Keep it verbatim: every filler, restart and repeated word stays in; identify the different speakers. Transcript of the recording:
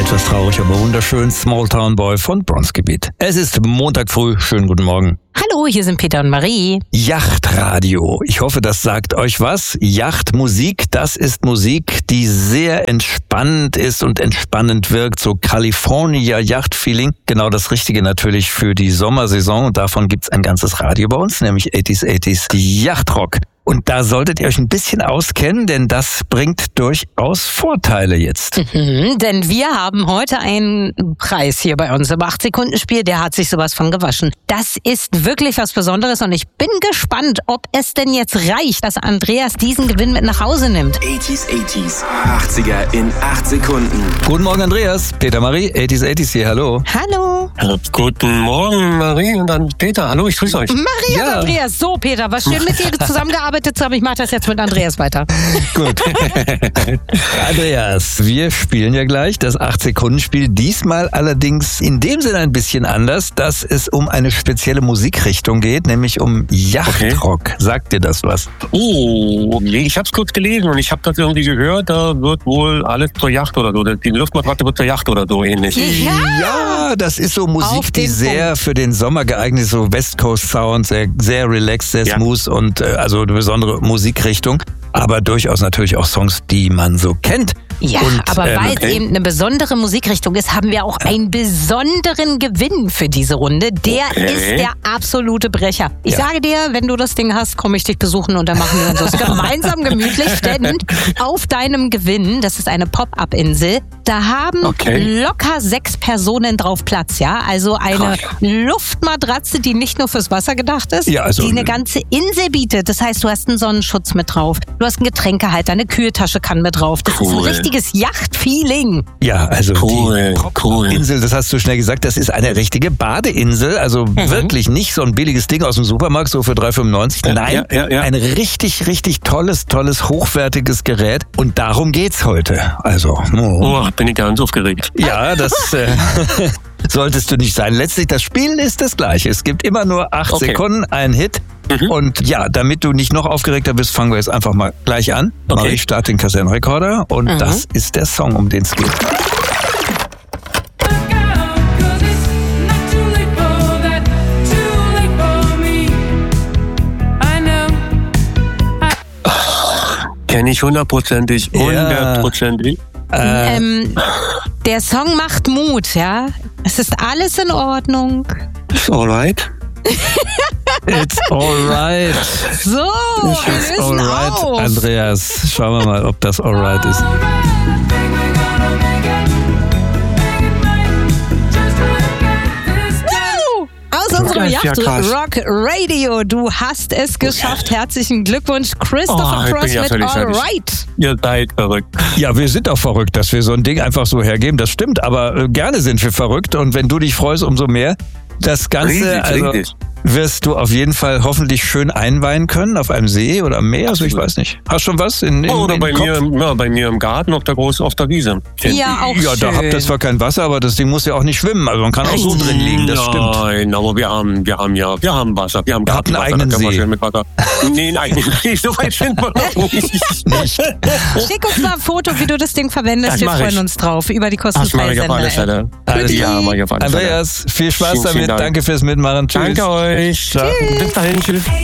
Speaker 1: Etwas traurig, aber wunderschön. Small Town Boy von Bronzegebiet. Es ist Montag früh. Schönen guten Morgen.
Speaker 2: Hallo, hier sind Peter und Marie.
Speaker 1: Yachtradio. Ich hoffe, das sagt euch was. Yachtmusik, das ist Musik, die sehr entspannend ist und entspannend wirkt. So California Yacht-Feeling. Genau das Richtige natürlich für die Sommersaison. Und davon gibt's ein ganzes Radio bei uns, nämlich achtziger achtziger Yachtrock. Und da solltet ihr euch ein bisschen auskennen, denn das bringt durchaus Vorteile jetzt.
Speaker 2: Mhm, denn wir haben heute einen Preis hier bei uns im acht-Sekunden-Spiel, der hat sich sowas von gewaschen. Das ist wirklich was Besonderes und ich bin gespannt, ob es denn jetzt reicht, dass Andreas diesen Gewinn mit nach Hause nimmt.
Speaker 3: achtziger achtziger, achtziger in acht Sekunden.
Speaker 1: Guten Morgen, Andreas. Peter Marie, achtziger achtziger hier, hallo.
Speaker 2: Hallo.
Speaker 4: Ja, guten Morgen, Marie und dann Peter. Hallo, ich grüße euch.
Speaker 2: Marie
Speaker 1: Ja.
Speaker 2: und Andreas. So, Peter, was schön mit dir zusammengearbeitet zu haben. Ich mache das jetzt mit Andreas weiter.
Speaker 1: Gut. Andreas, wir spielen ja gleich das acht-Sekunden-Spiel. Diesmal allerdings in dem Sinne ein bisschen anders, dass es um eine spezielle Musikrichtung geht, nämlich um Yachtrock. Okay. Sagt dir das was?
Speaker 4: Oh, nee, ich hab's kurz gelesen und ich habe das irgendwie gehört, da wird wohl alles zur Yacht oder so. Die Luftmatratze wird zur Yacht oder so ähnlich.
Speaker 2: Ja,
Speaker 1: Ja, das ist so Musik,
Speaker 2: Auf
Speaker 1: die
Speaker 2: den
Speaker 1: sehr
Speaker 2: Punkt.
Speaker 1: für den Sommer geeignet ist, so West Coast Sound, sehr, sehr relaxed, sehr
Speaker 4: Ja.
Speaker 1: smooth und äh, also eine besondere Musikrichtung. Aber durchaus natürlich auch Songs, die man so kennt.
Speaker 2: Ja,
Speaker 1: Und,
Speaker 2: aber
Speaker 1: ähm,
Speaker 2: weil
Speaker 4: okay.
Speaker 2: es eben eine besondere Musikrichtung ist, haben wir auch einen besonderen Gewinn für diese Runde. Der
Speaker 4: Okay.
Speaker 2: ist der absolute Brecher. Ich
Speaker 1: Ja.
Speaker 2: sage dir, wenn du das Ding hast, komme ich dich besuchen und dann machen wir uns das gemeinsam gemütlich. Denn auf deinem Gewinn, das ist eine Pop-Up-Insel, da haben
Speaker 4: Okay.
Speaker 2: locker sechs Personen drauf Platz. Ja, also eine
Speaker 4: Krass.
Speaker 2: Luftmatratze, die nicht nur fürs Wasser gedacht ist,
Speaker 1: Ja, also-
Speaker 2: die eine ganze Insel bietet. Das heißt, du hast einen Sonnenschutz mit drauf, du hast einen Getränkehalter, eine Kühltasche kann mit drauf. Das ist ein
Speaker 4: Cool.
Speaker 2: richtiges Yacht-Feeling.
Speaker 1: Ja, also
Speaker 4: Cool,
Speaker 1: die
Speaker 4: cool.
Speaker 1: Insel, das hast du schnell gesagt, das ist eine richtige Badeinsel, also wirklich nicht so ein billiges Ding aus dem Supermarkt, so für drei fünfundneunzig.
Speaker 4: Ja,
Speaker 1: Nein,
Speaker 4: ja, ja, ja.
Speaker 1: ein richtig, richtig tolles, tolles, hochwertiges Gerät und darum geht's heute. Also, oh.
Speaker 4: Oh, bin ich ganz aufgeregt.
Speaker 1: Ja, das äh, solltest du nicht sein. Letztlich, das Spielen ist das Gleiche. Es gibt immer nur acht
Speaker 4: Okay.
Speaker 1: Sekunden, einen Hit.
Speaker 4: Mhm.
Speaker 1: Und ja, damit du nicht noch aufgeregter bist, fangen wir jetzt einfach mal gleich an.
Speaker 4: Okay.
Speaker 1: Ich starte den Kassettenrekorder und
Speaker 2: Mhm.
Speaker 1: das ist der Song, um den es geht.
Speaker 4: Kenne ich hundertprozentig,
Speaker 1: Ja.
Speaker 4: hundertprozentig.
Speaker 1: Äh,
Speaker 2: Ähm, der Song macht Mut, ja. Es ist alles in Ordnung.
Speaker 4: Alright.
Speaker 1: It's alright.
Speaker 2: So, wir
Speaker 1: It's
Speaker 2: lösen
Speaker 1: alright,
Speaker 2: auf.
Speaker 1: Andreas. Schauen wir mal, ob das alright ist.
Speaker 2: Woo! Aus unserem
Speaker 4: ist ja
Speaker 2: Yacht
Speaker 4: krass.
Speaker 2: Rock Radio. Du hast es geschafft. Herzlichen Glückwunsch, Christopher
Speaker 4: Oh, ich bin
Speaker 2: Cross
Speaker 4: ja
Speaker 2: mit
Speaker 4: völlig fertig.
Speaker 2: Alright.
Speaker 4: Ihr seid verrückt.
Speaker 1: Ja, wir sind auch verrückt, dass wir so ein Ding einfach so hergeben. Das stimmt, aber äh, gerne sind wir verrückt. Und wenn du dich freust, umso mehr. Das Ganze,
Speaker 4: Riesig,
Speaker 1: also
Speaker 4: riesig.
Speaker 1: wirst du auf jeden Fall hoffentlich schön einweihen können auf einem See oder am Meer. Also ich weiß nicht. Hast schon was in, in,
Speaker 4: Oder
Speaker 1: in
Speaker 4: bei
Speaker 1: Kopf?
Speaker 4: mir, im- ja, bei mir im Garten auf der großen, auf der Wiese.
Speaker 2: Ja, auch
Speaker 1: Ja, da
Speaker 2: schön.
Speaker 1: habt ihr zwar kein Wasser, aber das Ding muss ja auch nicht schwimmen. Also man kann auch so drin liegen, das stimmt.
Speaker 4: Nein, aber wir haben, wir haben ja, wir haben Wasser. Wir haben
Speaker 1: Ihr habt einen
Speaker 4: Gartenwasser,
Speaker 1: eigenen
Speaker 4: da können wir
Speaker 1: See.
Speaker 4: schön mit Wasser. Nee, nein, nee, so weit sind wir noch nicht.
Speaker 2: Schick uns mal ein Foto, wie du das Ding verwendest.
Speaker 4: Das
Speaker 2: Wir
Speaker 4: mach
Speaker 2: freuen
Speaker 4: ich.
Speaker 2: uns drauf über die
Speaker 4: Das mache
Speaker 2: kostenfreie
Speaker 4: ich auf alle
Speaker 2: Sender.
Speaker 4: Fälle.
Speaker 1: Alles
Speaker 4: Ja,
Speaker 1: klar.
Speaker 4: mache ich auf alle Fälle.
Speaker 1: Andreas, viel Spaß
Speaker 4: Vielen, vielen
Speaker 1: damit.
Speaker 4: Dank.
Speaker 1: Danke fürs Mitmachen. Tschüss.
Speaker 4: Danke euch.
Speaker 1: Ciao.
Speaker 4: Bis dahin. Tschüss.